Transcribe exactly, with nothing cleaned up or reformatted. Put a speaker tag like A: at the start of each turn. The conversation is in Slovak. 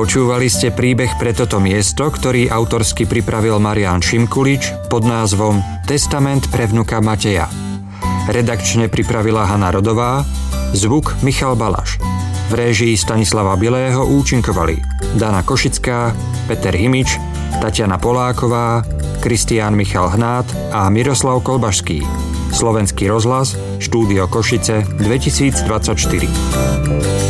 A: Počúvali ste príbeh pre toto miesto, ktorý autorsky pripravil Marián Šimkulič pod názvom Testament pre vnuka Mateja. Redakčne pripravila Hana Rodová, zvuk Michal Balaš. V réžii Stanislava Bilého účinkovali Dana Košická, Peter Himič, Tatiana Poláková, Kristián Michal Hnát a Miroslav Kolbašský. Slovenský rozhlas, štúdio Košice dvetisícdvadsaťštyri.